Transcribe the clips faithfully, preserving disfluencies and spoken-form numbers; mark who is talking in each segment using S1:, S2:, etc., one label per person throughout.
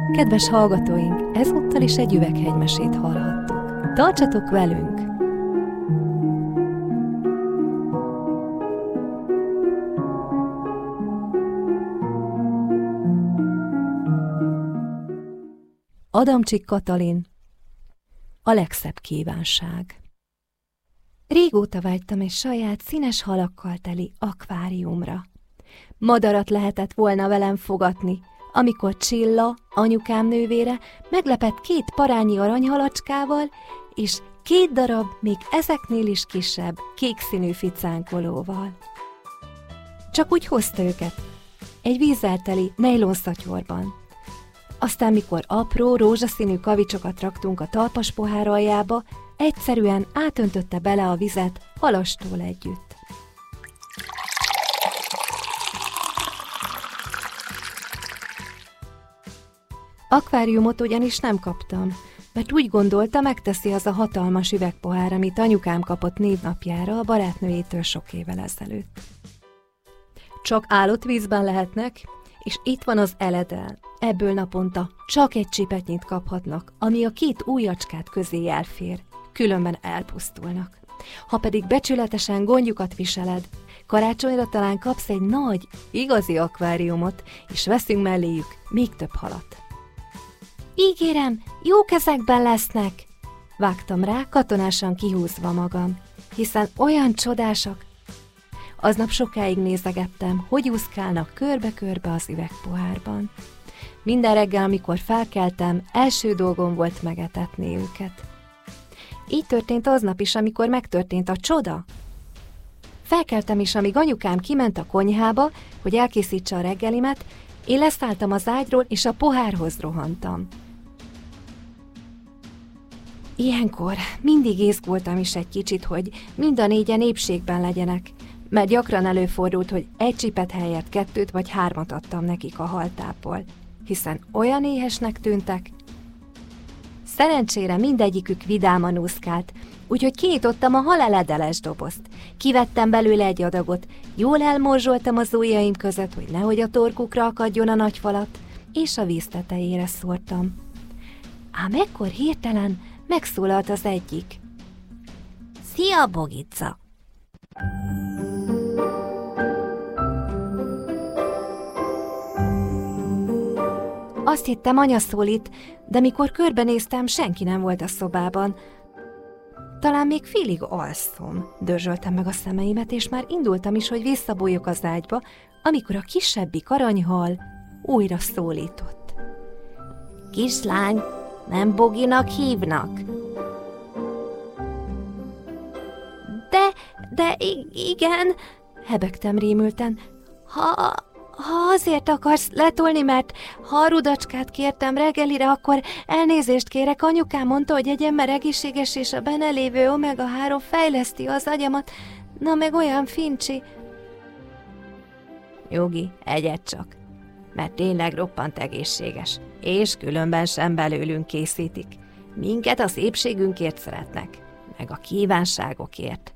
S1: Kedves hallgatóink, ezúttal is egy üveghegymesét hallhattuk. Tartsatok velünk! Adamcsik Katalin. A legszebb kívánság. Régóta vágytam egy saját színes halakkal teli akváriumra. Madarat lehetett volna velem fogatni, amikor Csilla, anyukám nővére, meglepett két parányi aranyhalacskával, és két darab, még ezeknél is kisebb, kékszínű ficánkolóval. Csak úgy hozta őket, egy vízzel teli nejlonszatyorban. Aztán, mikor apró, rózsaszínű kavicsokat raktunk a talpas pohár aljába, egyszerűen átöntötte bele a vizet halastól együtt. Akváriumot ugyanis nem kaptam, mert úgy gondolta, megteszi az a hatalmas üvegpohár, amit anyukám kapott névnapjára a barátnőjétől sok évvel ezelőtt. Csak állott vízben lehetnek, és itt van az eledel. Ebből naponta csak egy csipetnyit kaphatnak, ami a két ujjacskát közé elfér, különben elpusztulnak. Ha pedig becsületesen gondjukat viseled, karácsonyra talán kapsz egy nagy, igazi akváriumot, és veszünk melléjük még több halat. Ígérem, jó kezekben lesznek! Vágtam rá, katonásan kihúzva magam, hiszen olyan csodásak. Aznap sokáig nézegettem, hogy úszkálnak körbe-körbe az üvegpohárban. Minden reggel, amikor felkeltem, első dolgom volt megetetni őket. Így történt aznap is, amikor megtörtént a csoda. Felkeltem is, amíg anyukám kiment a konyhába, hogy elkészítse a reggelimet, én leszálltam az ágyról, és a pohárhoz rohantam. Ilyenkor mindig izgultam is egy kicsit, hogy mind a négyen épségben legyenek, mert gyakran előfordult, hogy egy csipet helyett kettőt vagy hármat adtam nekik a haltápból, hiszen olyan éhesnek tűntek. Szerencsére mindegyikük vidáman úszkált, úgyhogy kinyitottam a haleledeles dobozt. Kivettem belőle egy adagot, jól elmorzsoltam az ujjaim között, hogy nehogy a torkukra akadjon a nagy falat, és a víz tetejére szórtam. Ám ekkor hirtelen megszólalt az egyik. Szia, Bogica! Azt hittem, anya szólít, de mikor körbenéztem, senki nem volt a szobában. Talán még félig alszom, dörzsöltem meg a szemeimet, és már indultam is, hogy visszabújjok az ágyba, amikor a kisebbik aranyhal újra szólított. Kislány, nem Boginak hívnak? De, de igen, hebegtem rémülten. Ha... Ha azért akarsz letolni, mert ha a rudacskát kértem reggelire, akkor elnézést kérek. Anyukám mondta, hogy egy ember egészséges, és a benne lévő omega három fejleszti az agyamat. Na meg olyan fincsi. Nyugi, egyet csak, mert tényleg roppant egészséges, és különben sem belőlünk készítik. Minket a szépségünkért szeretnek, meg a kívánságokért.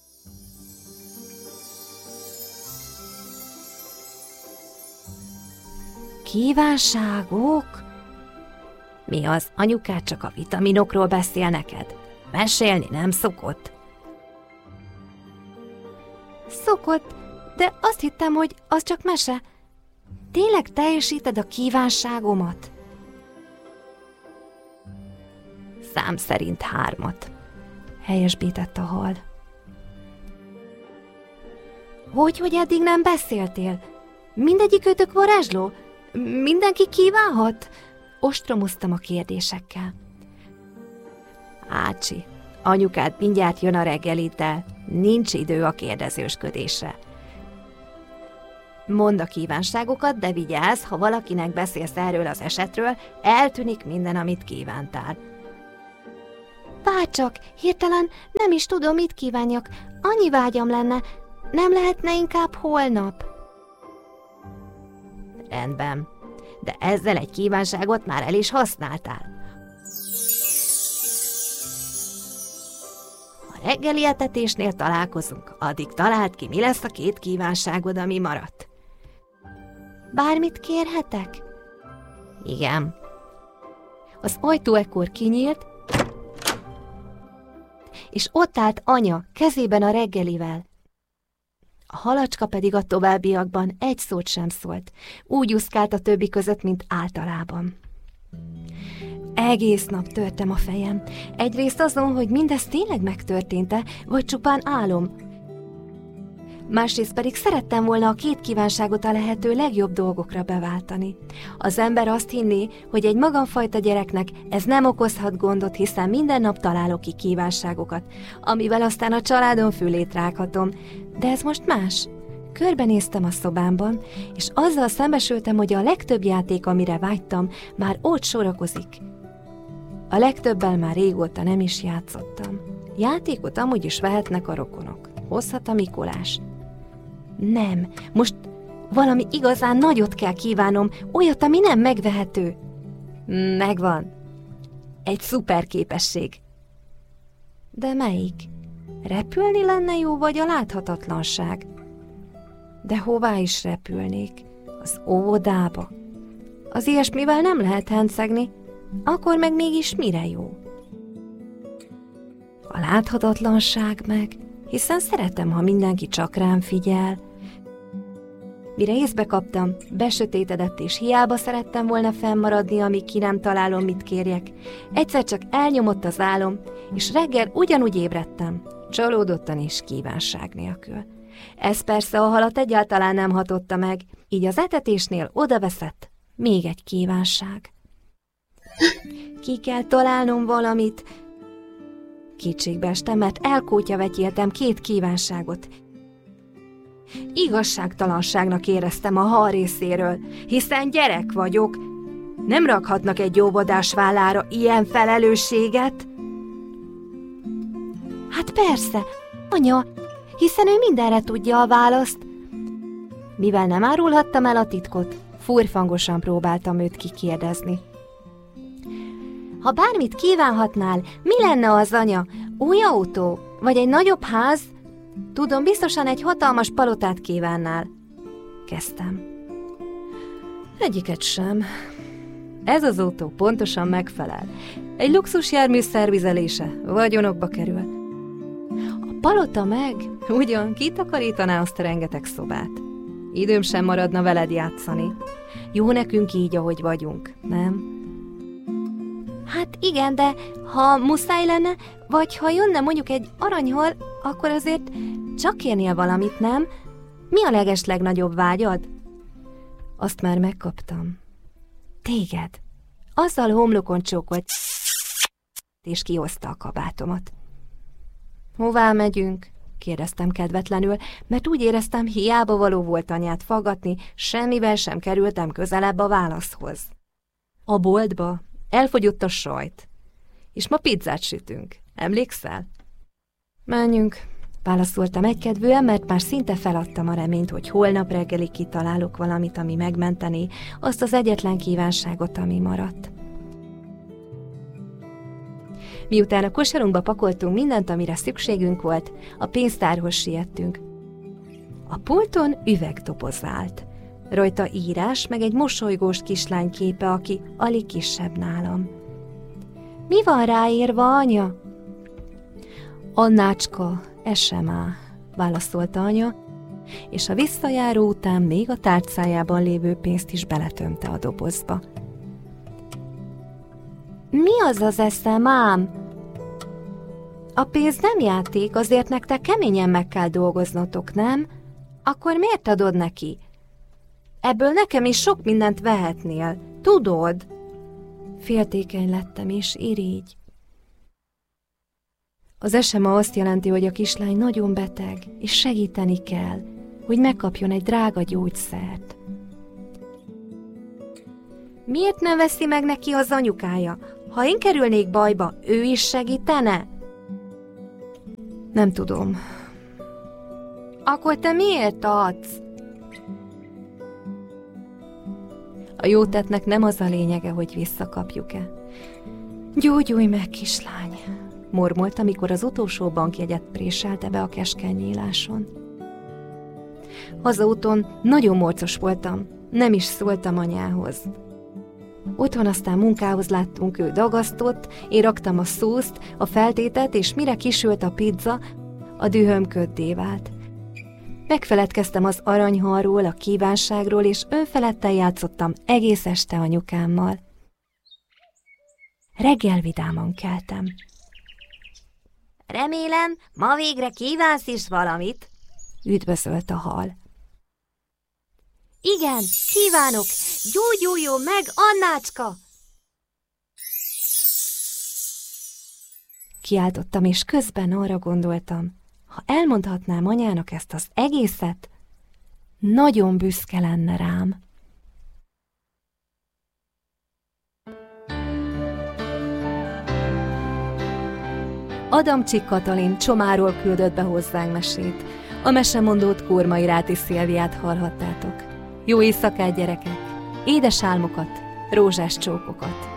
S1: Kívánságok? Mi az, anyukád csak a vitaminokról beszél neked? Mesélni nem szokott? Szokott, de azt hittem, hogy az csak mese. Tényleg teljesíted a kívánságomat? Szám szerint hármat, helyesbített a hal. Hogy, hogy eddig nem beszéltél? Mindegyikőtök varázsló? Mindenki kívánhat? Ostromoztam a kérdésekkel. Ácsi, anyukád mindjárt jön a reggeliddel, nincs idő a kérdezősködésre. Mondd a kívánságokat, de vigyázz, ha valakinek beszélsz erről az esetről, eltűnik minden, amit kívántál. Bárcsak, hirtelen nem is tudom, mit kívánjak, annyi vágyam lenne, nem lehetne inkább holnap? Rendben, de ezzel egy kívánságot már el is használtál. Ha reggeli etetésnél találkozunk, addig találd ki, mi lesz a két kívánságod, ami maradt. Bármit kérhetek? Igen, Az ajtó ekkor kinyílt, és ott állt anya, kezében a reggelivel. A halacska pedig a továbbiakban egy szót sem szólt, úgy úszkált a többi között, mint általában. Egész nap törtem a fejem, egyrészt azon, hogy mindez tényleg megtörtént-e, vagy csupán álom. Másrészt pedig szerettem volna a két kívánságot a lehető legjobb dolgokra beváltani. Az ember azt hinné, hogy egy magamfajta gyereknek ez nem okozhat gondot, hiszen minden nap találok ki kívánságokat, amivel aztán a családom fülét rághatom. De ez most más. Körbenéztem a szobámban, és azzal szembesültem, hogy a legtöbb játék, amire vágytam, már ott sorakozik. A legtöbbel már régóta nem is játszottam. Játékot amúgy is vehetnek a rokonok. Hozhat a Mikulás. Nem, most valami igazán nagyot kell kívánom, olyat, ami nem megvehető. Megvan. Egy szuper képesség. De melyik? Repülni lenne jó, vagy a láthatatlanság? De hová is repülnék? Az óvodába? Az ilyesmivel nem lehet hencegni, akkor meg mégis mire jó? A láthatatlanság meg, hiszen szeretem, ha mindenki csak rám figyel. Mire észbe kaptam, besötétedett, és hiába szerettem volna fennmaradni, amíg ki nem találom, mit kérjek. Egyszer csak elnyomott az álom, és reggel ugyanúgy ébredtem, csalódottan és kívánság nélkül. Ez persze a halat egyáltalán nem hatotta meg, így az etetésnél odaveszett még egy kívánság. Ki kell találnom valamit. Kétségbe estem, mert elkótyavetyéltem két kívánságot. Igazságtalanságnak éreztem a hal részéről, hiszen gyerek vagyok. Nem rakhatnak egy óvodás vállára ilyen felelősséget. Hát persze, anya, hiszen ő mindenre tudja a választ. Mivel nem árulhattam el a titkot, furfangosan próbáltam őt kikérdezni. Ha bármit kívánhatnál, mi lenne az, anya? Új autó? Vagy egy nagyobb ház? Tudom, biztosan egy hatalmas palotát kívánnál. Kezdtem. Egyiket sem. Ez az autó pontosan megfelel. Egy luxusjármű szervizelése vagyonokba kerül. A palota meg ugyan kitakarítaná azt a rengeteg szobát. Időm sem maradna veled játszani. Jó nekünk így, ahogy vagyunk, nem? Hát igen, de ha muszáj lenne, vagy ha jönne mondjuk egy aranyhal, akkor azért csak kérnél valamit, nem? Mi a legeslegnagyobb vágyad? Azt már megkaptam. Téged. Azzal homlokon csókolt, és kihozta a kabátomat. Hová megyünk? Kérdeztem kedvetlenül, mert úgy éreztem, hiába való volt anyát faggatni, semmivel sem kerültem közelebb a válaszhoz. A boltba. Elfogyott a sajt, és ma pizzát sütünk. Emlékszel? Menjünk, válaszoltam egykedvűen, mert már szinte feladtam a reményt, hogy holnap reggelig kitalálok valamit, ami megmenteni azt az egyetlen kívánságot, ami maradt. Miután a kosarunkba pakoltunk mindent, amire szükségünk volt, a pénztárhoz siettünk. A pulton üvegdoboz állt. Rajta írás, meg egy mosolygós kislány képe, aki alig kisebb nálam. Mi van ráírva, anya? Annácska, es em á, válaszolta anya, és a visszajáró után még a tárcájában lévő pénzt is beletömte a dobozba. Mi az az es em ám? A pénz nem játék, azért nektek keményen meg kell dolgoznotok, nem? Akkor miért adod neki? Ebből nekem is sok mindent vehetnél, tudod? Féltékeny lettem és irigy. Az es em á azt jelenti, hogy a kislány nagyon beteg, és segíteni kell, hogy megkapjon egy drága gyógyszert. Miért nem veszi meg neki az anyukája? Ha én kerülnék bajba, ő is segítene? Nem tudom. Akkor te miért adsz? A jó tettnek nem az a lényege, hogy visszakapjuk-e. Gyógyulj meg, kislány, mormolt, amikor az utolsó bankjegyet préselte be a keskeny nyíláson. Hazaúton nagyon morcos voltam, nem is szóltam anyához. Otthon aztán munkához láttunk, ő dagasztott, én raktam a szószt, a feltétet, és mire kisült a pizza, a dühöm köddé vált. Megfeledkeztem az aranyhalról, a kívánságról, és önfeledten játszottam egész este anyukámmal. Reggel vidáman keltem.
S2: Remélem, ma végre kívánsz is valamit,
S1: üdvözölt a hal.
S2: Igen, kívánok! Gyógyuljon meg, Annácska!
S1: Kiáltottam, és közben arra gondoltam, ha elmondhatnám anyának ezt az egészet, nagyon büszke lenne rám. Adamcsik Katalin Csomáról küldött be hozzánk mesét. A mesemondót Kórmai Ráti Szilviát hallhattátok. Jó éjszakát, gyerekek! Édes álmokat, rózsás csókokat!